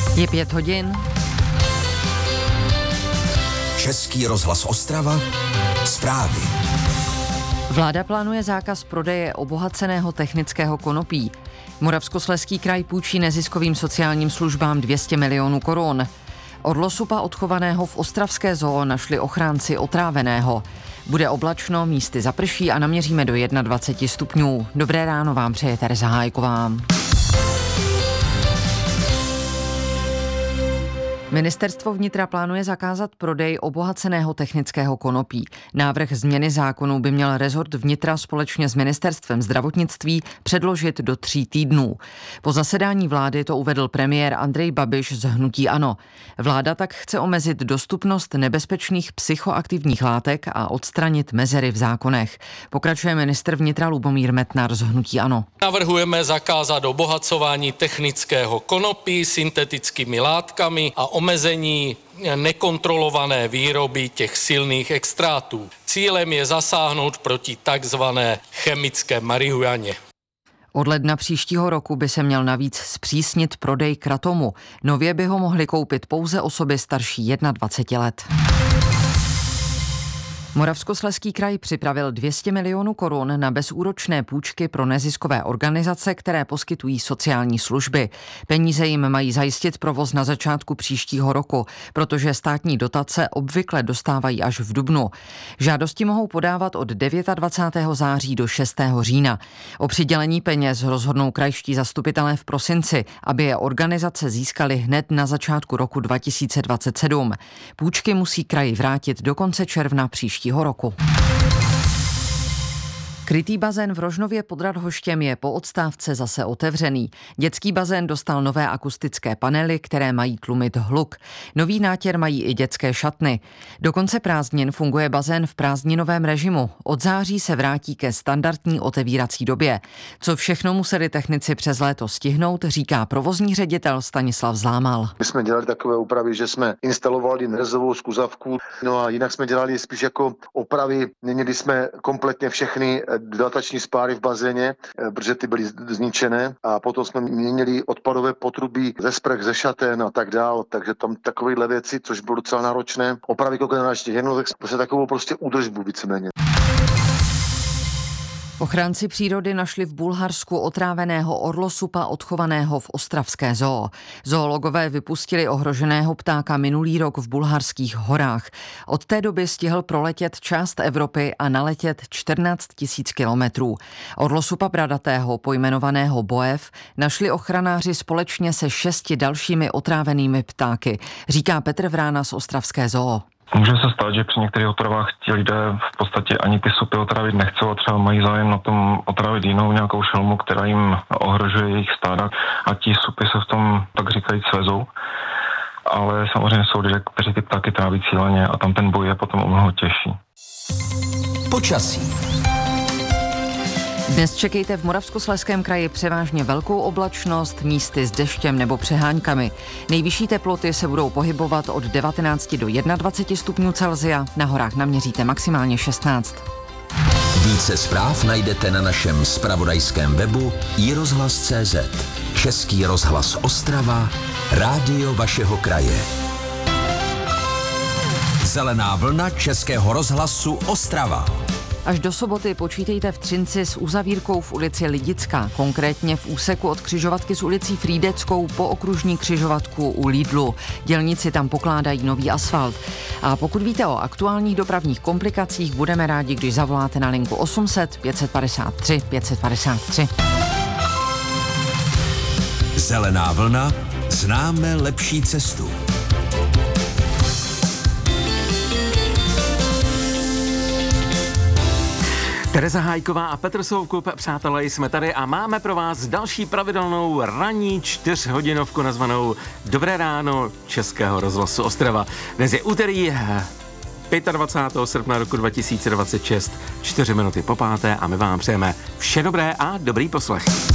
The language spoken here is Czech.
Je 5 hodin. Český rozhlas Ostrava. Zprávy. Vláda plánuje zákaz prodeje obohaceného technického konopí. Moravskoslezský kraj půjčí neziskovým sociálním službám 200 milionů korun. Orlosupa odchovaného v ostravské zoo našli ochránci otráveného. Bude oblačno, místy zaprší a naměříme do 21 stupňů. Dobré ráno vám přeje Tereza Hájková. Ministerstvo vnitra plánuje zakázat prodej obohaceného technického konopí. Návrh změny zákonů by měl rezort vnitra společně s ministerstvem zdravotnictví předložit do 3 týdnů. Po zasedání vlády to uvedl premiér Andrej Babiš z hnutí ANO. Vláda tak chce omezit dostupnost nebezpečných psychoaktivních látek a odstranit mezery v zákonech. Pokračuje ministr vnitra Lubomír Metnar z hnutí ANO. Navrhujeme zakázat obohacování technického konopí syntetickými látkami a omezení nekontrolované výroby těch silných extrátů. Cílem je zasáhnout proti takzvané chemické marihuaně. Od ledna příštího roku by se měl navíc zpřísnit prodej kratomu. Nově by ho mohly koupit pouze osoby starší 21 let. Moravskoslezský kraj připravil 200 milionů korun na bezúročné půjčky pro neziskové organizace, které poskytují sociální služby. Peníze jim mají zajistit provoz na začátku příštího roku, protože státní dotace obvykle dostávají až v dubnu. Žádosti mohou podávat od 29. září do 6. října. O přidělení peněz rozhodnou krajští zastupitelé v prosinci, aby je organizace získaly hned na začátku roku 2027. Půjčky musí kraji vrátit do konce června příštího roku. Krytý bazén v Rožnově pod Radhoštěm je po odstávce zase otevřený. Dětský bazén dostal nové akustické panely, které mají tlumit hluk. Nový nátěr mají i dětské šatny. Do konce prázdnin funguje bazén v prázdninovém režimu. Od září se vrátí ke standardní otevírací době. Co všechno museli technici přes léto stihnout, říká provozní ředitel Stanislav Zlámal. My jsme dělali takové úpravy, že jsme instalovali nerezovou skuzavku, no a jinak jsme dělali spíš jako opravy. Měnili jsme kompletně všechny dodatační spáry v bazéně, protože ty byly zničené, a potom jsme měnili odpadové potrubí ze sprch, ze šaten a tak dál, takže tam takovéhle věci, což bylo docela náročné. Opravy kogeneračních jednotek, takovou prostě údržbu víceméně. Ochránci přírody našli v Bulharsku otráveného orlosupa odchovaného v ostravské zoo. Zoologové vypustili ohroženého ptáka minulý rok v bulharských horách. Od té doby stihl proletět část Evropy a naletět 14 000 kilometrů. Orlosupa bradatého, pojmenovaného Boev, našli ochranáři společně se 6 dalšími otrávenými ptáky, říká Petr Vrána z ostravské zoo. Může se stát, že při některých otravách ti lidé v podstatě ani ty supy otravit nechcou a třeba mají zájem na tom otravit jinou nějakou šelmu, která jim ohrožuje jejich stáda, a ti supy se v tom, tak říkajíc, svezou. Ale samozřejmě jsou lidé, kteří ty ptáky tráví cíleně a tam ten boj je potom o mnoho těžší. Počasí. Dnes čekejte v Moravskoslezském kraji převážně velkou oblačnost, místy s deštěm nebo přeháňkami. Nejvyšší teploty se budou pohybovat od 19 do 21 stupňů Celsia, na horách naměříte maximálně 16. Více zpráv najdete na našem zpravodajském webu iRozhlas.cz. Český rozhlas Ostrava, rádio vašeho kraje. Zelená vlna Českého rozhlasu Ostrava. Až do soboty počítejte v Třinci s uzavírkou v ulici Lidická, konkrétně v úseku od křižovatky s ulicí Frýdeckou po okružní křižovatku u Lidlu. Dělníci tam pokládají nový asfalt. A pokud víte o aktuálních dopravních komplikacích, budeme rádi, když zavoláte na linku 800 553 553. Zelená vlna, známe lepší cestu. Tereza Hájková a Petr Soukup, přátelé, jsme tady a máme pro vás další pravidelnou ranní 4hodinovku nazvanou Dobré ráno Českého rozhlasu Ostrava. Dnes je úterý 25. srpna roku 2026, 4 minuty po 5. a my vám přejeme vše dobré a dobrý poslech.